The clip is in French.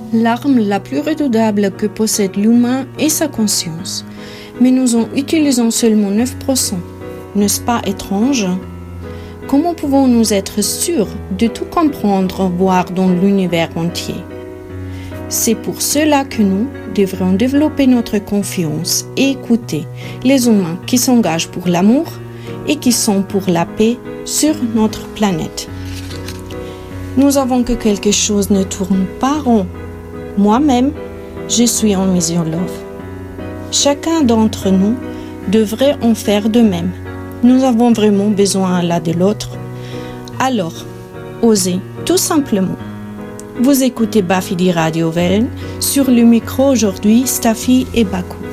L'arme la plus redoutable que possède l'humain est sa conscience. Mais nous en utilisons seulement 9%. N'est-ce pas étrange? Comment pouvons-nous être sûrs de tout comprendre, voire dans l'univers entier? C'est pour cela que nous devrions développer notre confiance et écouter les humains qui s'engagent pour l'amour et qui sont pour la paix sur notre planète. Nous avons que quelque chose ne tourne pas rond. Moi-même, je suis en mission love. Chacun d'entre nous devrait en faire de même. Nous avons vraiment besoin l'un de l'autre. Alors, osez tout simplement. Vous écoutez Bafidi Radio Wellen, sur le micro aujourd'hui, Staffy et Bakou.